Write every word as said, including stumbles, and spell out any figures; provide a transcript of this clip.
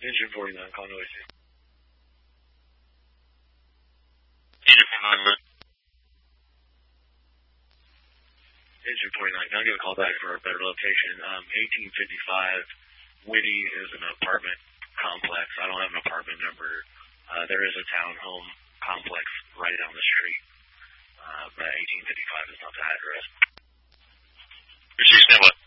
Engine forty-nine, call noise. Engine forty-nine. Engine forty-nine, can I get a call back for a better location? Um, eighteen fifty-five Whitty is an apartment complex. I don't have an apartment number. Uh, there is a townhome complex right down the street. Uh, but eighteen fifty-five is not the address. Appreciate you, stand by.